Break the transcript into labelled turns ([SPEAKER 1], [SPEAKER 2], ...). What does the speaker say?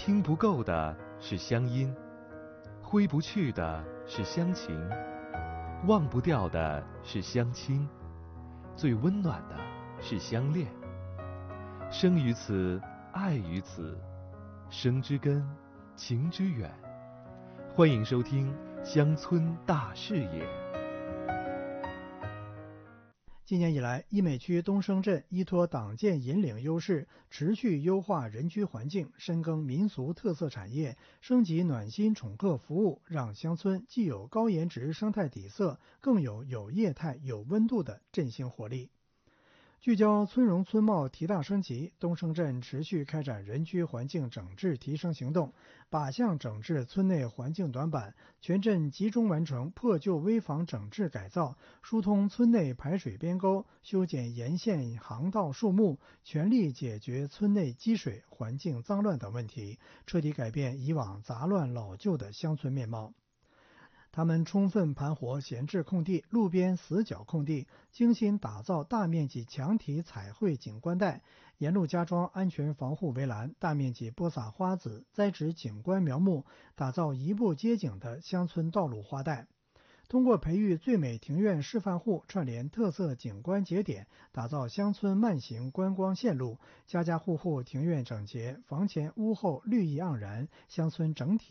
[SPEAKER 1] 听不够的是乡音，挥不去的是乡情，忘不掉的是乡亲，最温暖的是相恋。生于此，爱于此，生之根，情之远。欢迎收听《乡村大视野》。
[SPEAKER 2] 今年以来，伊美区东升镇依托党建引领优势，持续优化人居环境，深耕民俗特色产业，升级暖心宠客服务，让乡村既有高颜值生态底色，更有业态、有温度的振兴活力。聚焦村容村貌提大升级，东升镇持续开展人居环境整治提升行动，靶向整治村内环境短板，全镇集中完成破旧危房整治改造，疏通村内排水边沟，修剪沿线航道树木，全力解决村内积水、环境脏乱等问题，彻底改变以往杂乱老旧的乡村面貌。他们充分盘活闲置空地、路边死角空地，精心打造大面积墙体彩绘景观带，沿路加装安全防护围栏，大面积播撒花籽，栽植景观苗木，打造移步接景的乡村道路花带。通过培育最美庭院示范户，串联特色景观节点，打造乡村慢行观光线路，家家户户庭院整洁，房前屋后绿意盎然，乡村整体